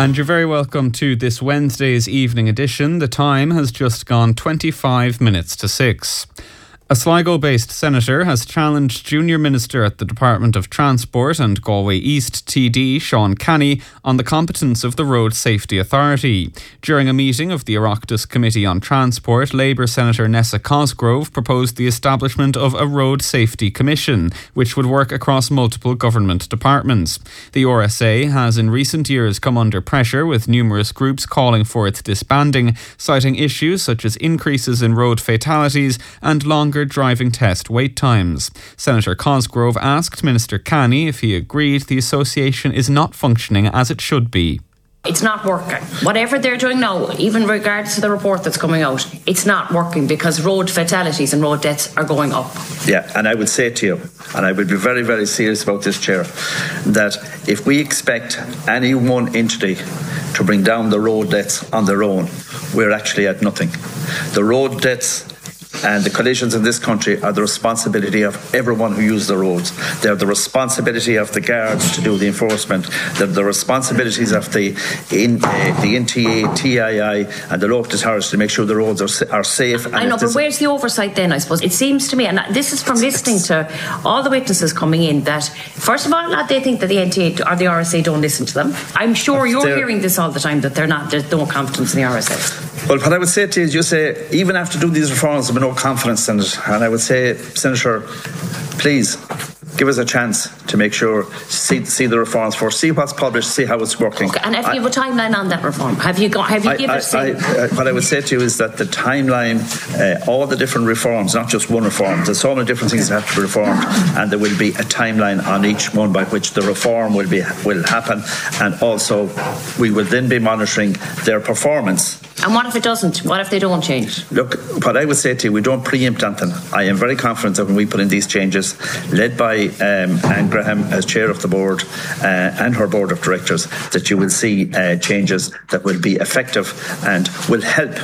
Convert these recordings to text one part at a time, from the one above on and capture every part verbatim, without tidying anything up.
And you're very welcome to this Wednesday's evening edition. The time has just gone twenty-five minutes to six. A Sligo-based senator has challenged Junior Minister at the Department of Transport and Galway East T D Sean Canny on the competence of the Road Safety Authority. During a meeting of the Oireachtas Committee on Transport, Labour Senator Nessa Cosgrove proposed the establishment of a Road Safety Commission, which would work across multiple government departments. The R S A has in recent years come under pressure, with numerous groups calling for its disbanding, citing issues such as increases in road fatalities and longer driving test wait times. Senator Cosgrove asked Minister Canny if he agreed the association is not functioning as it should be. It's not working. Whatever they're doing now, even regards to the report that's coming out, it's not working because road fatalities and road deaths are going up. Yeah, and I would say to you, and I would be very, very serious about this, Chair, that if we expect any one entity to bring down the road deaths on their own, we're actually at nothing. The road deaths and the collisions in this country are the responsibility of everyone who uses the roads. They're the responsibility of the guards to do the enforcement. They're the responsibilities of the in, uh, the N T A, T I I and the local authorities to make sure the roads are, are safe. And I know, but where's the oversight then, I suppose? It seems to me, and this is from listening to all the witnesses coming in, that first of all, they think that the N T A or the R S A don't listen to them. I'm sure you're they're, hearing this all the time, that they're not, there's no confidence in the R S A. Well, what I would say to you is, you say, even after doing these reforms, there's no confidence in it. And I would say, Senator, please give us a chance to make sure, see, see the reforms first, see what's published, see how it's working. Okay, and have you have a timeline on that reform? Have you got? Have you I, given us? I, I, what I would say to you is that the timeline, uh, all the different reforms, not just one reform, there's so many different things that have to be reformed, and there will be a timeline on each one by which the reform will be will happen, and also we will then be monitoring their performance. And what if it doesn't? What if they don't change? Look, what I would say to you, we don't preempt anything. I am very confident that when we put in these changes, led by um, Anne Graham as chair of the board uh, and her board of directors, that you will see uh, changes that will be effective and will help,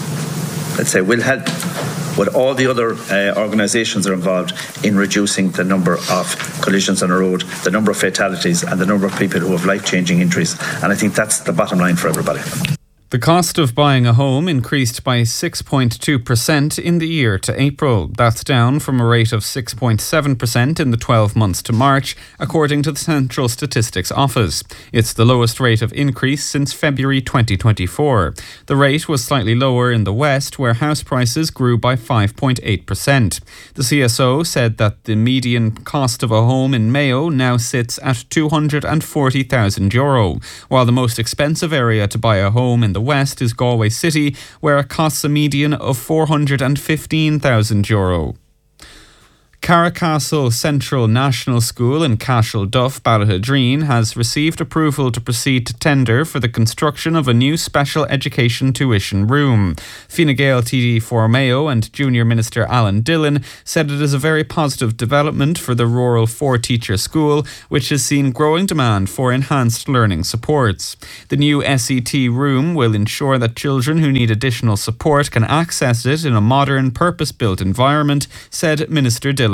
let's say, will help with all the other uh, organisations that are involved in reducing the number of collisions on the road, the number of fatalities and the number of people who have life-changing injuries. And I think that's the bottom line for everybody. The cost of buying a home increased by six point two percent in the year to April. That's down from a rate of six point seven percent in the twelve months to March, according to the Central Statistics Office. It's the lowest rate of increase since February twenty twenty-four. The rate was slightly lower in the West, where house prices grew by five point eight percent. The C S O said that the median cost of a home in Mayo now sits at two hundred forty thousand euro, while the most expensive area to buy a home in the West is Galway City, where it costs a median of four hundred fifteen thousand euro. Carracastle Central National School in Cashel Duff, Ballahadreen, has received approval to proceed to tender for the construction of a new special education tuition room. Fine Gael T D for Mayo and Junior Minister Alan Dillon said it is a very positive development for the rural four-teacher school, which has seen growing demand for enhanced learning supports. The new S E T room will ensure that children who need additional support can access it in a modern, purpose-built environment, said Minister Dillon.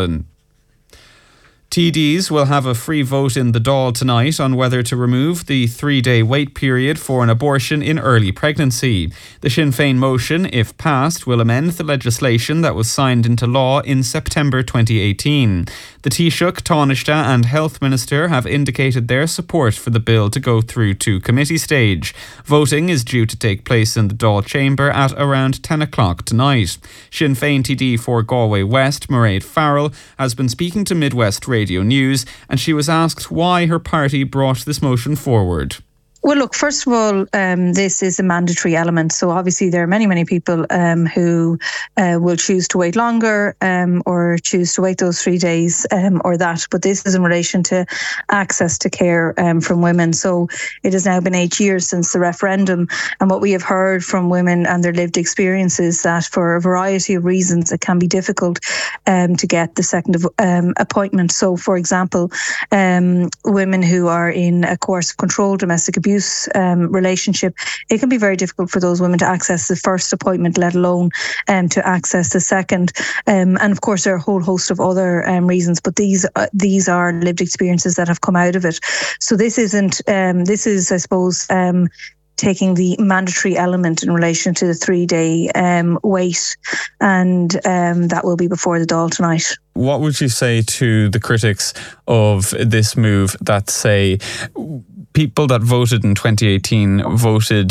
T Ds will have a free vote in the Dáil tonight on whether to remove the three-day wait period for an abortion in early pregnancy. The Sinn Féin motion, if passed, will amend the legislation that was signed into law in September twenty eighteen. The Taoiseach, Taoiseach and Health Minister have indicated their support for the bill to go through to committee stage. Voting is due to take place in the Dáil chamber at around ten o'clock tonight. Sinn Féin T D for Galway West, Mairead Farrell, has been speaking to Midwest Radio News, and she was asked why her party brought this motion forward. Well, look, first of all, um, this is a mandatory element. So obviously there are many, many people um, who uh, will choose to wait longer um, or choose to wait those three days um, or that. But this is in relation to access to care um, from women. So it has now been eight years since the referendum. And what we have heard from women and their lived experiences that for a variety of reasons, it can be difficult um, to get the second um, appointment. So, for example, um, women who are in a course of controlled domestic abuse abuse um, relationship, it can be very difficult for those women to access the first appointment, let alone um, to access the second. Um, and of course, there are a whole host of other um, reasons, but these uh, these are lived experiences that have come out of it. So this isn't. Um, this is, I suppose. Um, taking the mandatory element in relation to the three-day um, wait, and um, that will be before the Dáil tonight. What would you say to the critics of this move that say people that voted in twenty eighteen voted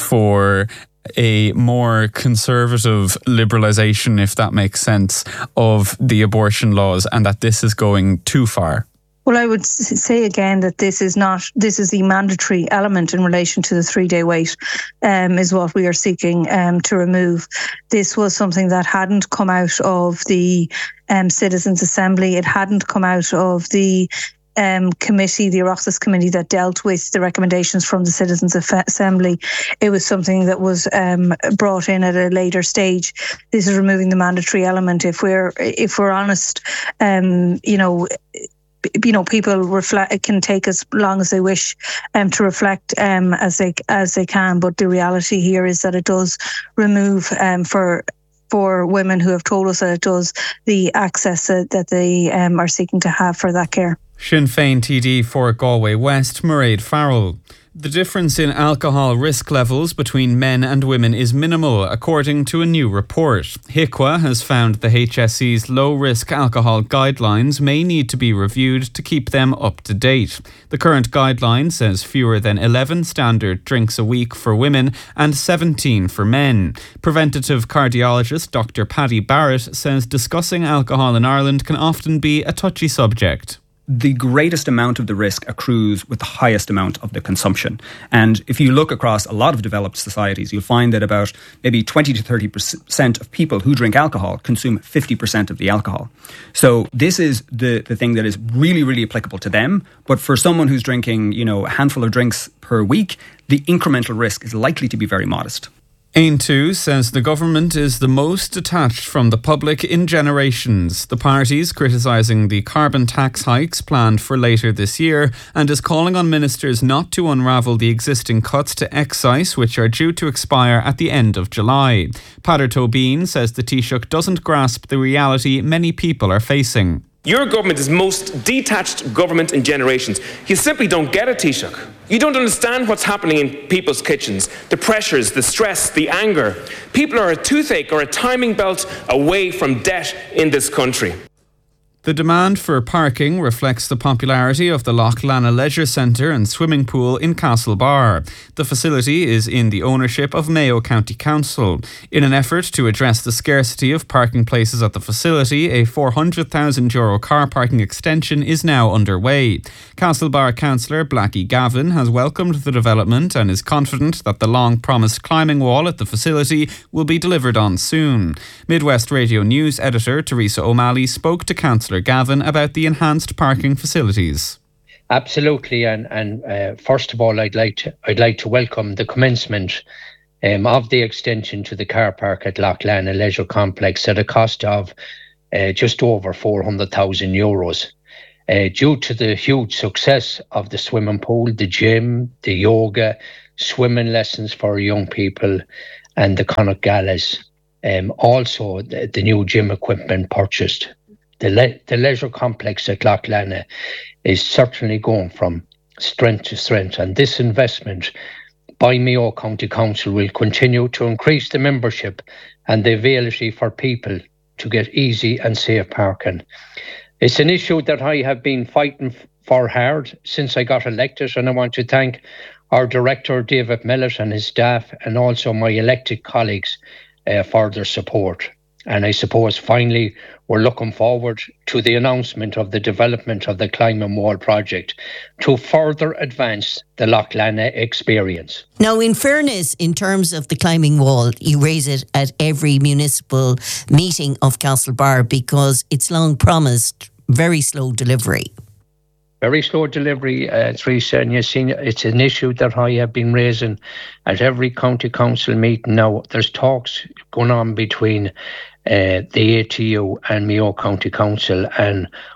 for a more conservative liberalisation, if that makes sense, of the abortion laws, and that this is going too far? Well, I would say again that this is not, this is the mandatory element in relation to the three-day wait um, is what we are seeking um, to remove. This was something that hadn't come out of the um, Citizens' Assembly. It hadn't come out of the um, committee, the Oireachtas committee that dealt with the recommendations from the Citizens' Assembly. It was something that was um, brought in at a later stage. This is removing the mandatory element. If we're, if we're honest, um, you know, you know, people reflect. It can take as long as they wish um, to reflect um, as they as they can. But the reality here is that it does remove um, for for women who have told us that it does the access that, that they um, are seeking to have for that care. Sinn Féin T D for Galway West, Mairead Farrell. The difference in alcohol risk levels between men and women is minimal, according to a new report. H I C W A has found the H S E's low-risk alcohol guidelines may need to be reviewed to keep them up to date. The current guideline says fewer than eleven standard drinks a week for women and seventeen for men. Preventative cardiologist Doctor Paddy Barrett says discussing alcohol in Ireland can often be a touchy subject. The greatest amount of the risk accrues with the highest amount of the consumption. And if you look across a lot of developed societies, you'll find that about maybe twenty to thirty percent of people who drink alcohol consume fifty percent of the alcohol. So this is the, the thing that is really, really applicable to them. But for someone who's drinking, you know, a handful of drinks per week, the incremental risk is likely to be very modest. Aontú says the government is the most detached from the public in generations. The party's criticising the carbon tax hikes planned for later this year and is calling on ministers not to unravel the existing cuts to excise, which are due to expire at the end of July. Peadar Tóibín says the Taoiseach doesn't grasp the reality many people are facing. Your government is most detached government in generations. You simply don't get it, Taoiseach. You don't understand what's happening in people's kitchens, the pressures, the stress, the anger. People are a toothache or a timing belt away from debt in this country. The demand for parking reflects the popularity of the Loch Lana Leisure Centre and swimming pool in Castlebar. The facility is in the ownership of Mayo County Council. In an effort to address the scarcity of parking places at the facility, a four hundred thousand euro car parking extension is now underway. Castlebar Councillor Blackie Gavin has welcomed the development and is confident that the long-promised climbing wall at the facility will be delivered on soon. Midwest Radio News editor Teresa O'Malley spoke to Councillor Gavin about the enhanced parking facilities. Absolutely, and and uh, first of all, I'd like to I'd like to welcome the commencement um, of the extension to the car park at Loch Lana Leisure Complex at a cost of uh, just over four hundred thousand euros. Uh, due to the huge success of the swimming pool, the gym, the yoga, swimming lessons for young people, and the Connacht Galas, um, also the, the new gym equipment purchased. The, le- the leisure complex at Loch Lana is certainly going from strength to strength, and this investment by Mayo County Council will continue to increase the membership and the availability for people to get easy and safe parking. It's an issue that I have been fighting for hard since I got elected, and I want to thank our director David Mellett and his staff, and also my elected colleagues uh, for their support. And I suppose finally we're looking forward to the announcement of the development of the Climbing Wall project to further advance the Loch Lana experience. Now, in fairness, in terms of the Climbing Wall, you raise it at every municipal meeting of Castlebar because it's long promised, very slow delivery. Very slow delivery, uh, Teresa, and you've seen it's an issue that I have been raising at every county council meeting now. There's talks going on between uh, the A T U and Mayo County Council, and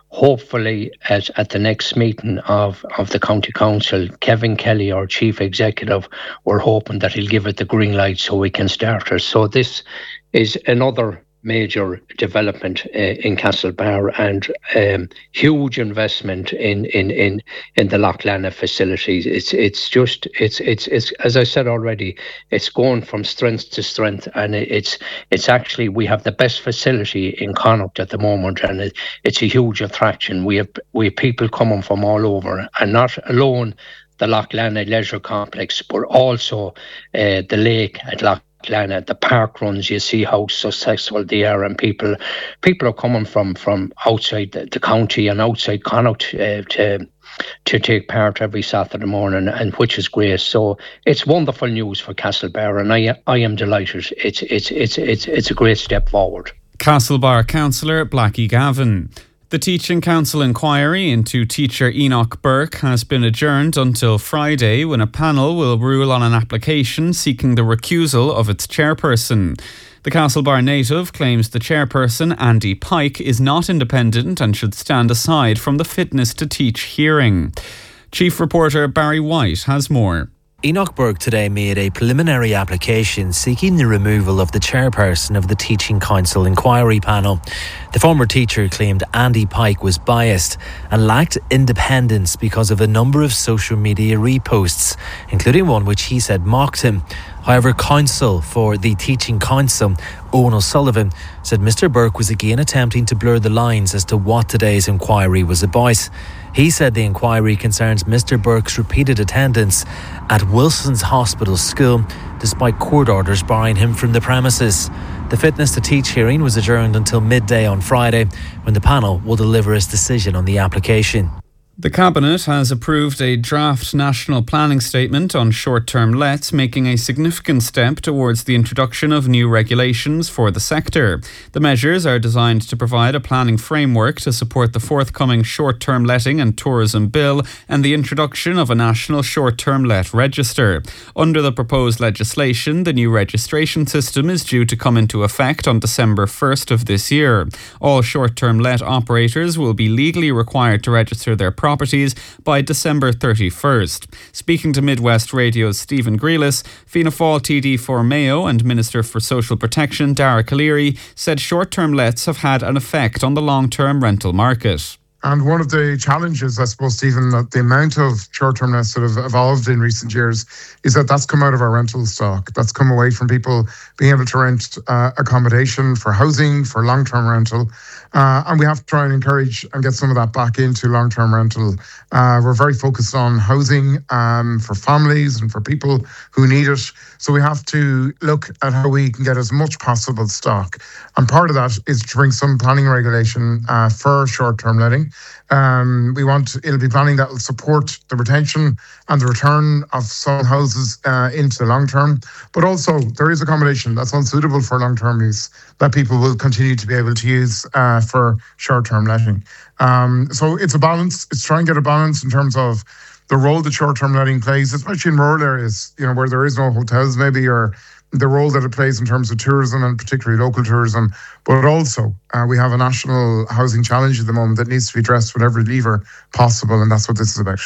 hopefully at, at the next meeting of, of the County Council, Kevin Kelly, our Chief Executive, we're hoping that he'll give it the green light so we can start it. So this is another major development uh, in Castlebar, and um, huge investment in in in in the Lough Lanna facilities. It's it's just it's it's it's as I said already, it's going from strength to strength, and it's it's actually we have the best facility in Connacht at the moment, and it, it's a huge attraction. We have we have people coming from all over, and not alone the Lough Lanna Leisure Complex, but also uh, the lake at Lough Lanna, the park runs. You see how successful they are, and people people are coming from from outside the, the county and outside Connacht uh, to to take part every Saturday morning, and which is great. So it's wonderful news for Castlebar, and I I am delighted. It's it's it's it's it's a great step forward. Castlebar Councillor Blackie Gavin. The Teaching Council inquiry into teacher Enoch Burke has been adjourned until Friday, when a panel will rule on an application seeking the recusal of its chairperson. The Castlebar native claims the chairperson, Andy Pike, is not independent and should stand aside from the fitness to teach hearing. Chief reporter Barry White has more. Enoch Burke today made a preliminary application seeking the removal of the chairperson of the Teaching Council inquiry panel. The former teacher claimed Andy Pike was biased and lacked independence because of a number of social media reposts, including one which he said mocked him. However, counsel for the Teaching Council, Owen O'Sullivan, said Mister Burke was again attempting to blur the lines as to what today's inquiry was about. He said the inquiry concerns Mister Burke's repeated attendance at Wilson's Hospital School, despite court orders barring him from the premises. The fitness to teach hearing was adjourned until midday on Friday, when the panel will deliver its decision on the application. The Cabinet has approved a draft national planning statement on short-term lets, making a significant step towards the introduction of new regulations for the sector. The measures are designed to provide a planning framework to support the forthcoming short-term letting and tourism bill and the introduction of a national short-term let register. Under the proposed legislation, the new registration system is due to come into effect on December first of this year. All short-term let operators will be legally required to register their properties properties by December thirty-first. Speaking to Midwest Radio's Stephen Grealis, Fianna Fáil T D for Mayo and Minister for Social Protection Dara Calleary said short-term lets have had an effect on the long-term rental market. And one of the challenges, I suppose, Stephen, that the amount of short-term lets that have evolved in recent years is that that's come out of our rental stock. That's come away from people being able to rent uh, accommodation for housing, for long-term rental. Uh, and we have to try and encourage and get some of that back into long-term rental. Uh, we're very focused on housing um, for families and for people who need it. So we have to look at how we can get as much possible stock. And part of that is to bring some planning regulation uh, for short-term letting. Um, we want, it'll be planning that will support the retention and the return of some houses uh, into the long term. But also there is accommodation that's unsuitable for long-term use that people will continue to be able to use uh, for short-term letting. Um, so it's a balance. It's trying to get a balance in terms of the role that short-term letting plays, especially in rural areas, you know, where there is no hotels maybe, or the role that it plays in terms of tourism and particularly local tourism. But also uh, we have a national housing challenge at the moment that needs to be addressed with every lever possible, and that's what this is about.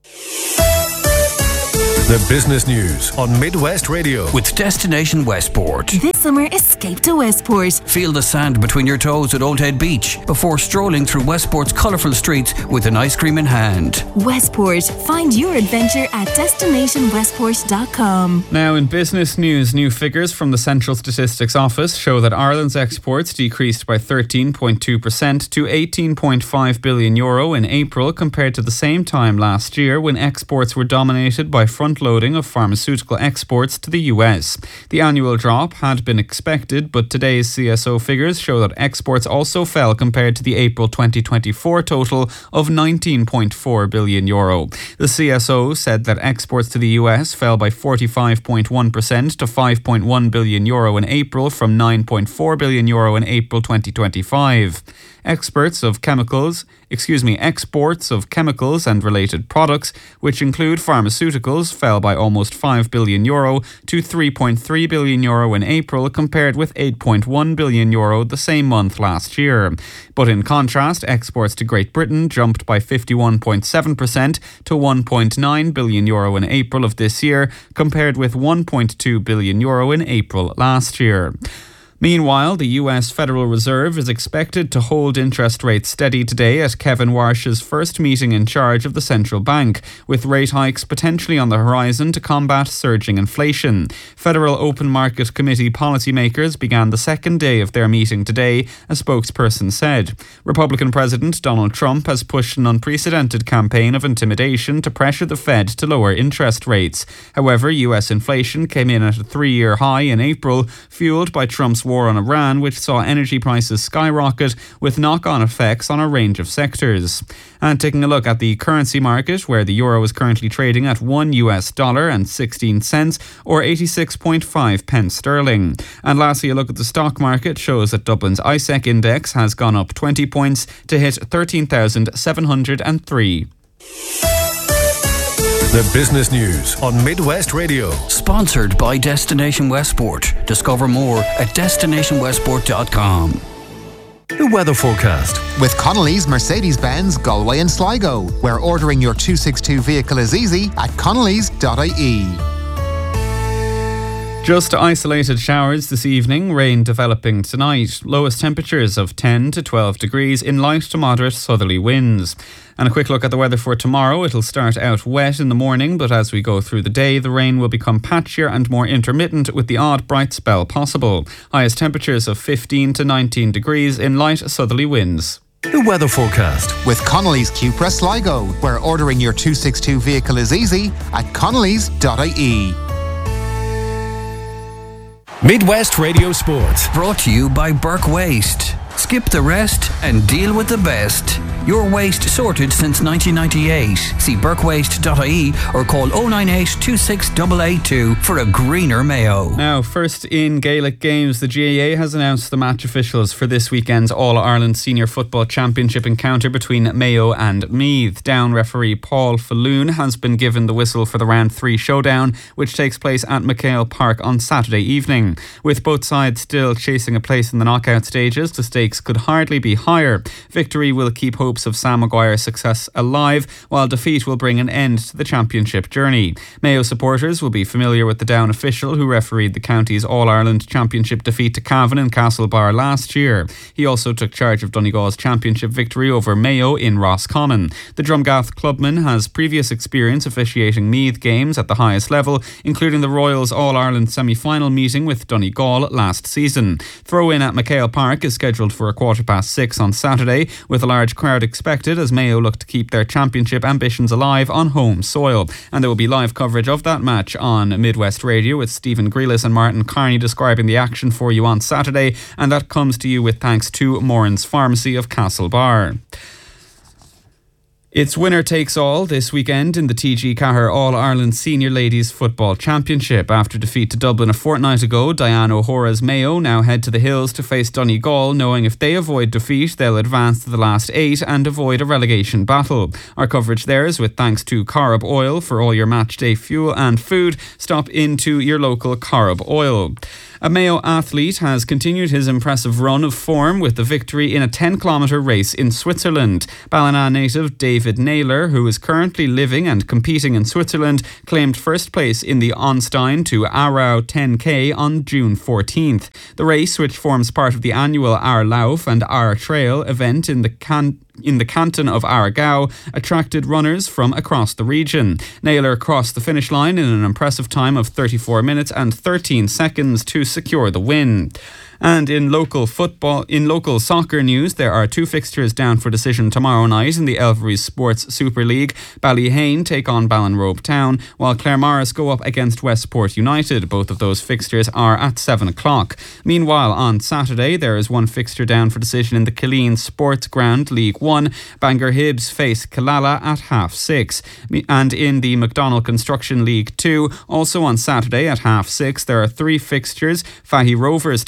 The business news on Midwest Radio with Destination Westport. This summer, escape to Westport. Feel the sand between your toes at Old Head Beach before strolling through Westport's colourful streets with an ice cream in hand. Westport. Find your adventure at destination westport dot com. Now in business news, new figures from the Central Statistics Office show that Ireland's exports decreased by thirteen point two percent to eighteen point five billion euro in April compared to the same time last year, when exports were dominated by front loading of pharmaceutical exports to the U S. The annual drop had been expected, but today's C S O figures show that exports also fell compared to the April twenty twenty-four total of nineteen point four billion euro. The C S O said that exports to the U S fell by forty-five point one percent to five point one billion euro in April from nine point four billion euro in April twenty twenty-five. Experts of chemicals, excuse me, exports of chemicals and related products, which include pharmaceuticals, fell by almost five billion euro to three point three billion euro in April, compared with eight point one billion euro the same month last year. But in contrast, exports to Great Britain jumped by fifty-one point seven percent to one point nine billion euro in April of this year, compared with one point two billion euro in April last year. Meanwhile, the U S Federal Reserve is expected to hold interest rates steady today at Kevin Warsh's first meeting in charge of the central bank, with rate hikes potentially on the horizon to combat surging inflation. Federal Open Market Committee policymakers began the second day of their meeting today, a spokesperson said. Republican President Donald Trump has pushed an unprecedented campaign of intimidation to pressure the Fed to lower interest rates. However, U S inflation came in at a three-year high in April, fueled by Trump's war on Iran, which saw energy prices skyrocket with knock-on effects on a range of sectors. And taking a look at the currency market, where the euro is currently trading at one U S dollar and sixteen cents, or eighty-six point five pence sterling. And lastly, a look at the stock market shows that Dublin's I S E C index has gone up twenty points to hit thirteen thousand seven hundred three. The business news on Midwest Radio. Sponsored by Destination Westport. Discover more at destination westport dot com. The weather forecast. With Connolly's Mercedes-Benz Galway and Sligo, where ordering your two sixty-two vehicle is easy at connellys dot I E. Just isolated showers this evening, rain developing tonight. Lowest temperatures of ten to twelve degrees in light to moderate southerly winds. And a quick look at the weather for tomorrow. It'll start out wet in the morning, but as we go through the day, the rain will become patchier and more intermittent, with the odd bright spell possible. Highest temperatures of fifteen to nineteen degrees in light southerly winds. The weather forecast. With Connolly's Cupra Sligo, where ordering your two sixty-two vehicle is easy at connellys dot I E. Midwest Radio Sports. Brought to you by Burke Waste. Skip the rest and deal with the best. Your waste sorted since nineteen ninety-eight. See burke waste dot I E or call oh nine eight, two six eight eight two for a greener Mayo. Now, first in Gaelic games, the G A A has announced the match officials for this weekend's All-Ireland Senior Football Championship encounter between Mayo and Meath. Down referee Paul Falloon has been given the whistle for the round three showdown, which takes place at McHale Park on Saturday evening. With both sides still chasing a place in the knockout stages, the stakes could hardly be higher. Victory will keep hopes of Sam Maguire's success alive, while defeat will bring an end to the championship journey. Mayo supporters will be familiar with the Down official who refereed the county's All-Ireland Championship defeat to Cavan in Castlebar last year. He also took charge of Donegal's championship victory over Mayo in Roscommon. The Drumgath clubman has previous experience officiating Meath games at the highest level, including the Royals All-Ireland semi-final meeting with Donegal last season. Throw-in at McHale Park is scheduled for a quarter past six on Saturday, with a large crowd expected as Mayo look to keep their championship ambitions alive on home soil. And there will be live coverage of that match on Midwest Radio, with Stephen Grealis and Martin Carney describing the action for you on Saturday, and that comes to you with thanks to Moran's Pharmacy of Castlebar. It's winner takes all this weekend in the T G Cahir All-Ireland Senior Ladies Football Championship. After defeat to Dublin a fortnight ago, Diane O'Hora's Mayo now head to the hills to face Donegal, knowing if they avoid defeat, they'll advance to the last eight and avoid a relegation battle. Our coverage there is with thanks to Corrib Oil for all your match day fuel and food. Stop into your local Corrib Oil. A Mayo athlete has continued his impressive run of form with the victory in a ten kilometre race in Switzerland. Ballina native David Naylor, who is currently living and competing in Switzerland, claimed first place in the Onstein to Aarau ten K on June fourteenth. The race, which forms part of the annual Aar Lauf and Aar Trail event in the can- in the canton of Aargau, attracted runners from across the region. Naylor crossed the finish line in an impressive time of thirty-four minutes and thirteen seconds to secure the win. And in local football, in local soccer news, there are two fixtures down for decision tomorrow night in the Elveries Sports Super League. Ballyhane take on Ballinrobe Town, while Claremorris go up against Westport United. Both of those fixtures are at seven o'clock. Meanwhile, on Saturday, there is one fixture down for decision in the Killeen Sports Ground League One. Bangor Hibs face Killala at half six. And in the McDonnell Construction League Two, also on Saturday at half six, there are three fixtures. Fahy Rovers take on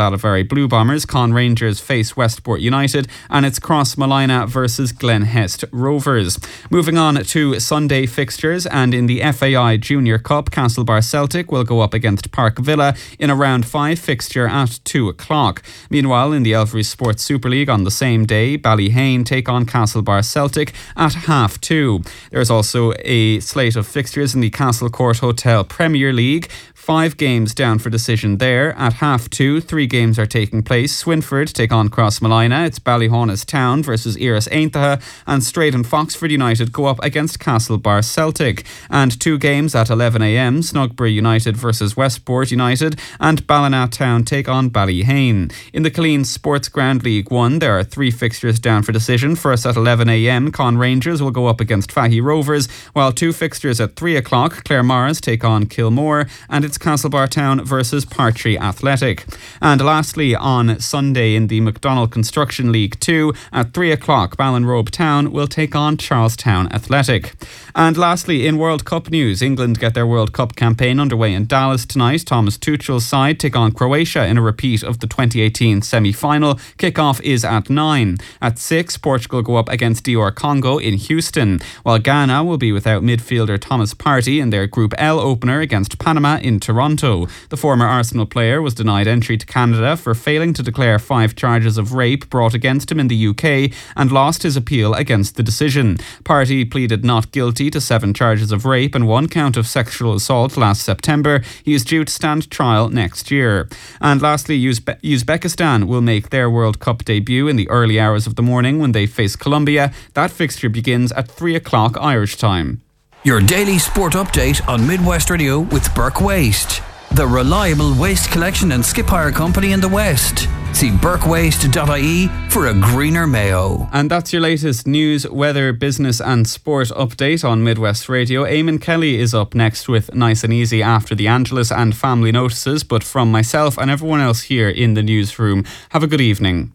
Ballivary Blue Bombers. Con Rangers face Westport United, and it's Crossmolina versus Glenhest Rovers. Moving on to Sunday fixtures, and in the F A I Junior Cup, Castlebar Celtic will go up against Park Villa in a round five fixture at two o'clock. Meanwhile, in the Elvery Sports Super League on the same day, Ballyhane take on Castlebar Celtic at half two. There's also a slate of fixtures in the Castle Court Hotel Premier League. Five games down for decision there. At half two, three games are taking place. Swinford take on Crossmolina. It's Ballyhaunis Town versus Iris Aintaha, and Straight and Foxford United go up against Castlebar Celtic. And two games at eleven a.m. Snugbury United versus Westport United, and Ballina Town take on Ballyhane. In the Killeen Sports Grand League one, there are three fixtures down for decision. First at eleven a.m, Con Rangers will go up against Fahy Rovers, while two fixtures at three o'clock, Claremorris take on Kilmore, and it's Castlebar Town versus Partry Athletic. And lastly, on Sunday in the McDonald Construction League two, at three o'clock, Ballinrobe Town will take on Charlestown Athletic. And lastly, in World Cup news, England get their World Cup campaign underway in Dallas tonight. Thomas Tuchel's side take on Croatia in a repeat of the twenty eighteen semi-final. Kick-off is at nine. At six, Portugal go up against D R Congo in Houston, while Ghana will be without midfielder Thomas Partey in their Group L opener against Panama in Toronto. The former Arsenal player was denied entry to Canada for failing to declare five charges of rape brought against him in the U K and lost his appeal against the decision. Partey pleaded not guilty to seven charges of rape and one count of sexual assault last September. He is due to stand trial next year. And lastly, Uzbe- Uzbekistan will make their World Cup debut in the early hours of the morning when they face Colombia. That fixture begins at three o'clock Irish time. Your daily sport update on Midwest Radio with Burke Waste, the reliable waste collection and skip hire company in the West. See burke waste dot I E for a greener Mayo. And that's your latest news, weather, business and sport update on Midwest Radio. Eamon Kelly is up next with Nice and Easy after the Angelus and family notices. But from myself and everyone else here in the newsroom, have a good evening.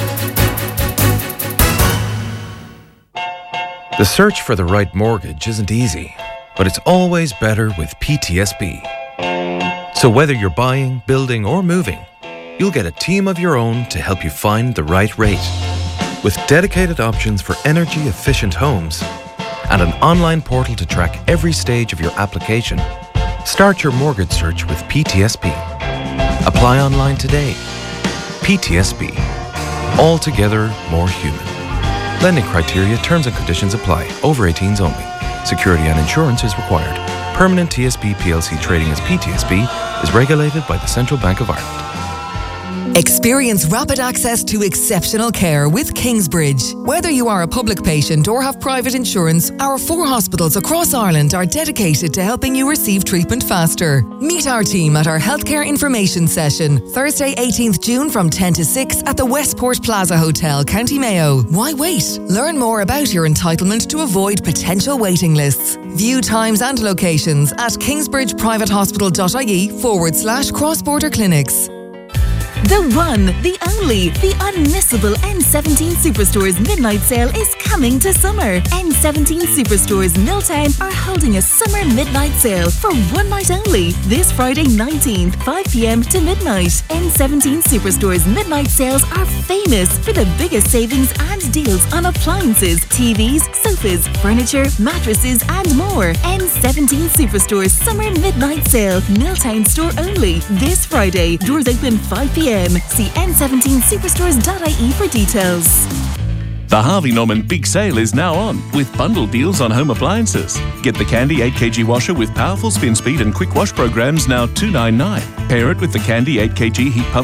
The search for the right mortgage isn't easy, but it's always better with P T S B. So whether you're buying, building or moving, you'll get a team of your own to help you find the right rate. With dedicated options for energy-efficient homes and an online portal to track every stage of your application, start your mortgage search with P T S B. Apply online today. P T S B. Altogether more human. Lending criteria, terms and conditions apply. Over eighteens only. Security and insurance is required. Permanent T S B P L C trading as P T S B is regulated by the Central Bank of Ireland. Experience rapid access to exceptional care with Kingsbridge. Whether you are a public patient or have private insurance, our four hospitals across Ireland are dedicated to helping you receive treatment faster. Meet our team at our healthcare information session, Thursday eighteenth June from ten to six at the Westport Plaza Hotel, County Mayo. Why wait? Learn more about your entitlement to avoid potential waiting lists. View times and locations at kingsbridgeprivatehospital.ie forward slash cross-border clinics. The one, the only, the unmissable N seventeen Superstores Midnight Sale is coming to summer. N seventeen Superstores Milltown are holding a summer midnight sale for one night only. This Friday nineteenth, five p.m. to midnight. N seventeen Superstores Midnight Sales are famous for the biggest savings and deals on appliances, T Vs, sofas, furniture, mattresses and more. N seventeen Superstores Summer Midnight Sale, Milltown store only. This Friday, doors open five p.m. See n seventeen superstores dot I E for details. The Harvey Norman Big Sale is now on with bundle deals on home appliances. Get the Candy eight kilogram washer with powerful spin speed and quick wash programs now two hundred ninety-nine dollars. Pair it with the Candy eight kilogram heat pump